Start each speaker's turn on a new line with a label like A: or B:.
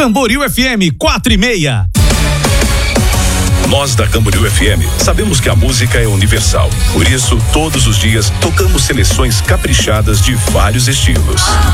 A: Camboriú FM 4:30.
B: Nós da Camboriú FM sabemos que a música é universal. Por isso, todos os dias tocamos seleções caprichadas de vários estilos.